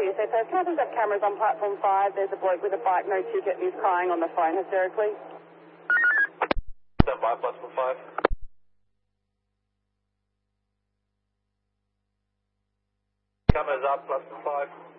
WC Perth. Can I please have cameras on platform 5? There's a bloke with a bike, no ticket, and he's crying on the phone hysterically. Stand by, platform 5. Cameras up, platform 5.